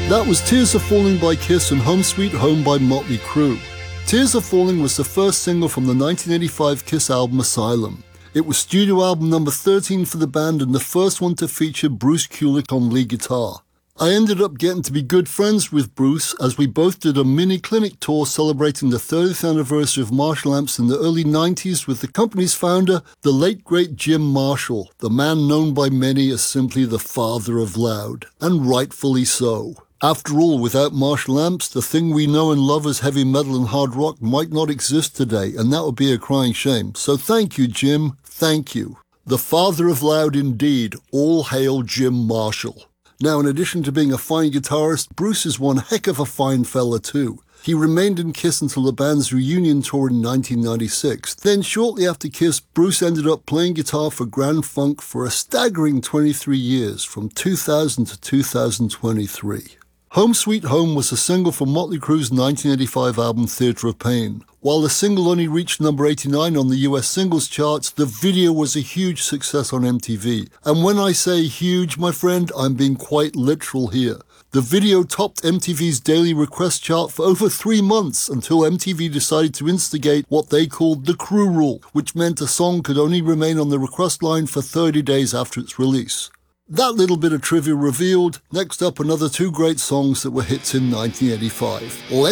That was Tears Are Falling by Kiss and Home Sweet Home by Motley Crue. Tears Are Falling was the first single from the 1985 Kiss album Asylum. It was studio album number 13 for the band and the first one to feature Bruce Kulick on lead guitar. I ended up getting to be good friends with Bruce as we both did a mini clinic tour celebrating the 30th anniversary of Marshall amps in the early 90s with the company's founder, the late great Jim Marshall, the man known by many as simply the father of loud, and rightfully so. After all, without Marshall amps, the thing we know and love as heavy metal and hard rock might not exist today, and that would be a crying shame. So thank you, Jim. Thank you. The father of loud indeed. All hail Jim Marshall. Now, in addition to being a fine guitarist, Bruce is one heck of a fine fella too. He remained in Kiss until the band's reunion tour in 1996. Then, shortly after Kiss, Bruce ended up playing guitar for Grand Funk for a staggering 23 years, from 2000 to 2023. Home Sweet Home was a single from Motley Crue's 1985 album Theatre of Pain. While the single only reached number 89 on the US singles charts, the video was a huge success on MTV. And when I say huge, my friend, I'm being quite literal here. The video topped MTV's daily request chart for over 3 months until MTV decided to instigate what they called the Crue Rule, which meant a song could only remain on the request line for 30 days after its release. That little bit of trivia revealed. Next up, another 2 great songs that were hits in 1985.